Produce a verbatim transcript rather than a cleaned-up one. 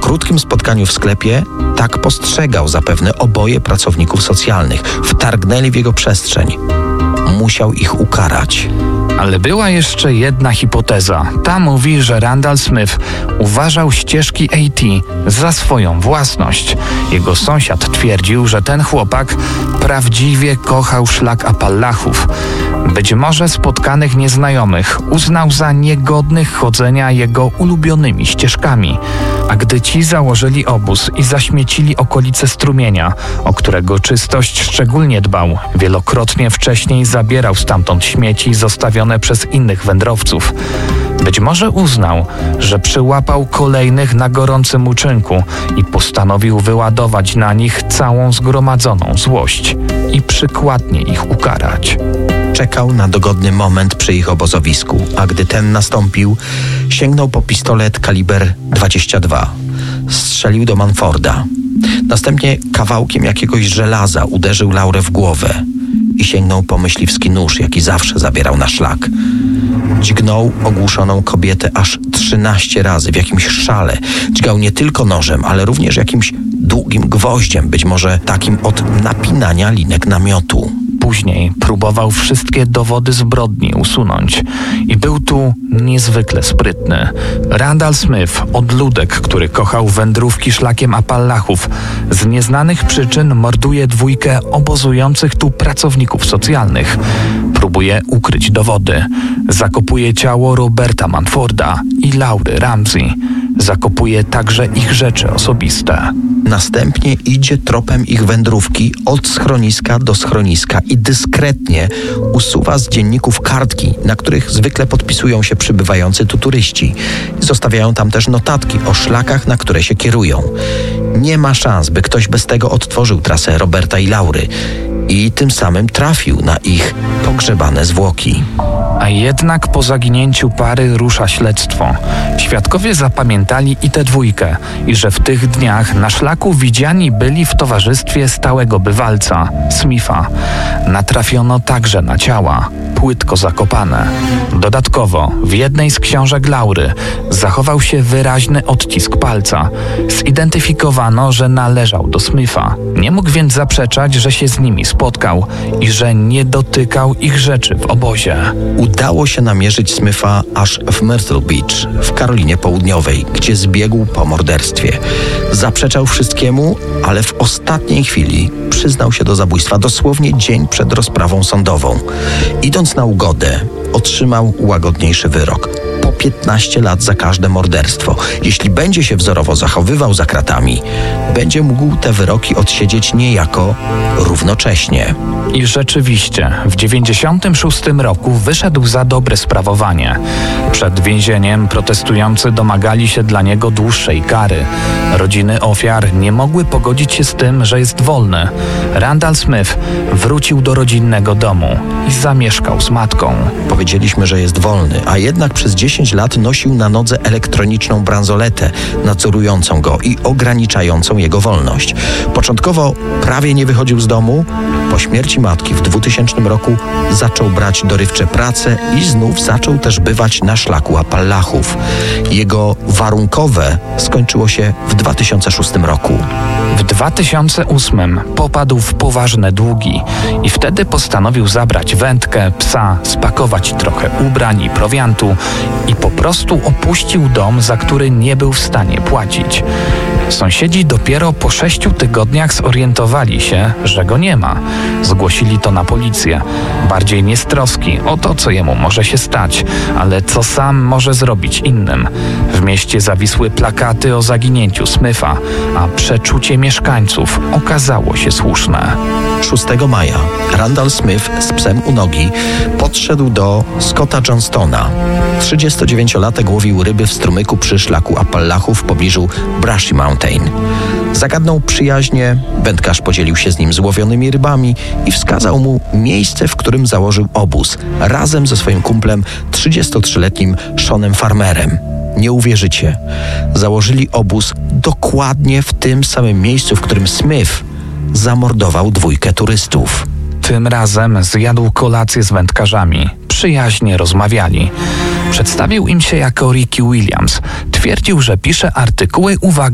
krótkim spotkaniu w sklepie tak postrzegał zapewne oboje pracowników socjalnych. Wtargnęli w jego przestrzeń. Musiał ich ukarać. Ale była jeszcze jedna hipoteza. Ta mówi, że Randall Smith uważał ścieżki A T za swoją własność. Jego sąsiad twierdził, że ten chłopak prawdziwie kochał szlak Appalachów. Być może spotkanych nieznajomych uznał za niegodnych chodzenia jego ulubionymi ścieżkami. A gdy ci założyli obóz i zaśmiecili okolice strumienia, o którego czystość szczególnie dbał, wielokrotnie wcześniej zabierał stamtąd śmieci zostawione przez innych wędrowców. Być może uznał, że przyłapał kolejnych na gorącym uczynku i postanowił wyładować na nich całą zgromadzoną złość i przykładnie ich ukarać. Czekał na dogodny moment przy ich obozowisku, a gdy ten nastąpił, sięgnął po pistolet kaliber dwadzieścia dwa. Strzelił do Manforda. Następnie kawałkiem jakiegoś żelaza uderzył Laurę w głowę i sięgnął po myśliwski nóż, jaki zawsze zabierał na szlak. Dźgnął ogłuszoną kobietę aż trzynaście razy w jakimś szale. Dźgał nie tylko nożem, ale również jakimś długim gwoździem, być może takim od napinania linek namiotu. Później próbował wszystkie dowody zbrodni usunąć i był tu niezwykle sprytny. Randall Smith, odludek, który kochał wędrówki szlakiem Appalachów, z nieznanych przyczyn morduje dwójkę obozujących tu pracowników socjalnych. Próbuje ukryć dowody. Zakopuje ciało Roberta Manforda i Laury Ramsey. Zakopuje także ich rzeczy osobiste. Następnie idzie tropem ich wędrówki od schroniska do schroniska i dyskretnie usuwa z dzienników kartki, na których zwykle podpisują się przybywający tu turyści. Zostawiają tam też notatki o szlakach, na które się kierują. Nie ma szans, by ktoś bez tego odtworzył trasę Roberta i Laury i tym samym trafił na ich pogrzebane zwłoki. A jednak po zaginięciu pary rusza śledztwo. Świadkowie zapamiętali i tę dwójkę i że w tych dniach na szlaku widziani byli w towarzystwie stałego bywalca, Smitha. Natrafiono także na ciała, płytko zakopane. Dodatkowo w jednej z książek Laury zachował się wyraźny odcisk palca. Zidentyfikowano, że należał do Smitha. Nie mógł więc zaprzeczać, że się z nimi spotkał i że nie dotykał ich rzeczy w obozie. Udało się namierzyć Smitha aż w Myrtle Beach w Karolinie Południowej, gdzie zbiegł po morderstwie. Zaprzeczał wszystkiemu, ale w ostatniej chwili przyznał się do zabójstwa dosłownie dzień przed rozprawą sądową. Idąc na ugodę, otrzymał łagodniejszy wyrok. Po piętnaście lat za każde morderstwo. Jeśli będzie się wzorowo zachowywał za kratami, będzie mógł te wyroki odsiedzieć niejako równocześnie. I rzeczywiście, w dziewięćdziesiątym szóstym roku wyszedł za dobre sprawowanie. Przed więzieniem protestujący domagali się dla niego dłuższej kary. Rodziny ofiar nie mogły pogodzić się z tym, że jest wolny. Randall Smith wrócił do rodzinnego domu i zamieszkał z matką. Powiedzieliśmy, że jest wolny, a jednak przez dziesięć lat nosił na nodze elektroniczną bransoletę nadzorującą go i ograniczającą jego wolność. Początkowo prawie nie wychodził z domu. Po śmierci matki w dwutysięcznym roku zaczął brać dorywcze prace i znów zaczął też bywać na szlaku Appalachów. Jego warunkowe skończyło się w dwa tysiące szóstym roku. W dwa tysiące ósmym popadł w poważne długi i wtedy postanowił zabrać wędkę, psa, spakować trochę ubrań i prowiantu i po prostu opuścił dom, za który nie był w stanie płacić. Sąsiedzi dopiero po sześciu tygodniach zorientowali się, że go nie ma. Zgłosili to na policję. Bardziej nie z troski o to, co jemu może się stać, ale co sam może zrobić innym. W mieście zawisły plakaty o zaginięciu Smitha, a przeczucie mieszkańców okazało się słuszne. szóstego maja Randall Smith z psem u nogi podszedł do Scotta Johnstona. trzydziestodziewięciolatek łowił ryby w strumyku przy szlaku Appalachów w pobliżu Brushy Mountain. Zagadnął przyjaźnie, wędkarz podzielił się z nim złowionymi rybami i wskazał mu miejsce, w którym założył obóz, razem ze swoim kumplem trzydziestotrzyletnim Seanem Farmerem. Nie uwierzycie, założyli obóz dokładnie w tym samym miejscu, w którym Smith zamordował dwójkę turystów. Tym razem zjadł kolację z wędkarzami. Przyjaźnie rozmawiali. Przedstawił im się jako Ricky Williams. Twierdził, że pisze artykuły, uwaga,